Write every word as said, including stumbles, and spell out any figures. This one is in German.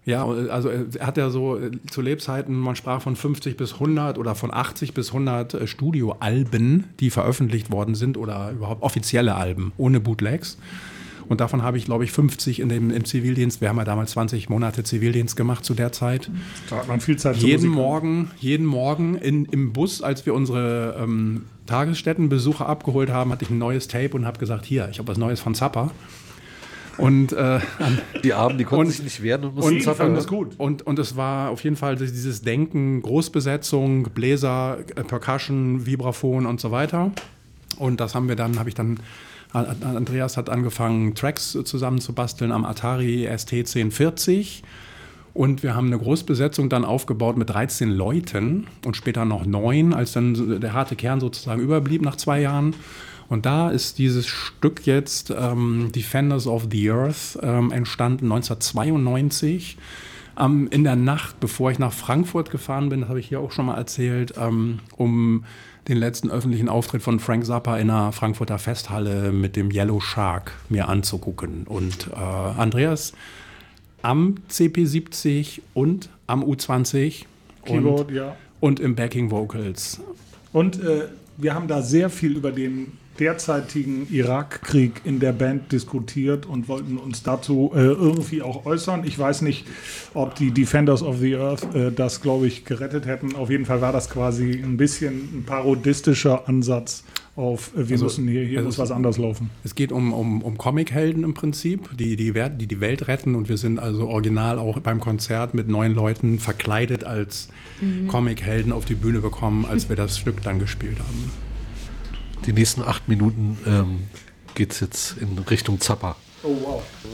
Ja, also er hat ja so zu Lebzeiten, man sprach von fünfzig bis hundert oder von achtzig bis hundert Studioalben, die veröffentlicht worden sind oder überhaupt offizielle Alben ohne Bootlegs. Und davon habe ich, glaube ich, fünfzig in dem, im Zivildienst. Wir haben ja damals zwanzig Monate Zivildienst gemacht zu der Zeit. Da hat man viel Zeit zu jeden Morgen, jeden Morgen in, im Bus, als wir unsere ähm, Tagesstättenbesucher abgeholt haben, hatte ich ein neues Tape und habe gesagt, hier, ich habe was Neues von Zappa. Und äh, die Armen, die konnten und, sich nicht wehren und mussten Zappa. Und, gut. Und, und es war auf jeden Fall dieses Denken, Großbesetzung, Bläser, Percussion, Vibraphon und so weiter. Und das haben wir dann, habe ich dann, Andreas hat angefangen, Tracks zusammenzubasteln am Atari S T zehn vierzig. Und wir haben eine Großbesetzung dann aufgebaut mit dreizehn Leuten und später noch neun, als dann der harte Kern sozusagen überblieb nach zwei Jahren. Und da ist dieses Stück jetzt, ähm, Defenders of the Earth, ähm, entstanden neunzehnhundertzweiundneunzig. Ähm, in der Nacht, bevor ich nach Frankfurt gefahren bin, das habe ich hier auch schon mal erzählt, ähm, um den letzten öffentlichen Auftritt von Frank Zappa in der Frankfurter Festhalle mit dem Yellow Shark mir anzugucken. Und äh, Andreas am C P siebzig und am U zwanzig Keyboard, und, ja. und im Backing Vocals. Und äh, wir haben da sehr viel über den derzeitigen Irakkrieg in der Band diskutiert und wollten uns dazu äh, irgendwie auch äußern. Ich weiß nicht, ob die Defenders of the Earth äh, das, glaube ich, gerettet hätten. Auf jeden Fall war das quasi ein bisschen ein parodistischer Ansatz auf, äh, wir also, müssen hier, hier also muss was anders laufen. Es geht um, um, um Comichelden im Prinzip, die die, die die Welt retten, und wir sind also original auch beim Konzert mit neun Leuten verkleidet als mhm. Comichelden auf die Bühne bekommen, als wir das Stück dann gespielt haben. Die nächsten acht Minuten ähm, geht es jetzt in Richtung Zappa. Oh wow.